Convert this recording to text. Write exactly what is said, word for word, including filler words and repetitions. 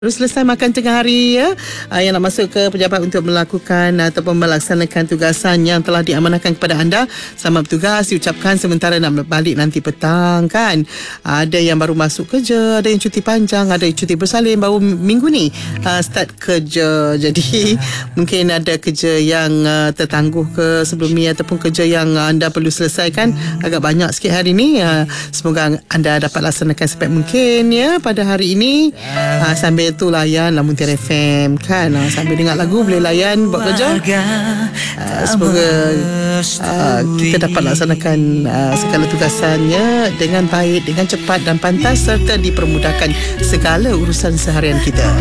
Terus selesai makan tengah hari ya, uh, yang nak masuk ke pejabat untuk melakukan uh, ataupun melaksanakan tugasan yang telah diamanahkan kepada anda. Selamat bertugas diucapkan sementara nak balik nanti petang kan. Uh, ada yang baru masuk kerja, ada yang cuti panjang, ada yang cuti bersalin baru minggu ni uh, start kerja. Jadi mungkin ada kerja yang uh, tertangguh ke sebelum ni ataupun kerja yang uh, anda perlu selesaikan agak banyak sikit hari ni. Uh, semoga anda dapat laksanakan sebaik mungkin ya pada hari ini. Uh, sambil tu layan Lamun Tiara F M kan, uh, sambil dengar lagu boleh layan buat kerja. uh, Semoga uh, kita dapat laksanakan uh, segala tugasannya dengan baik, dengan cepat dan pantas serta dipermudahkan segala urusan seharian kita.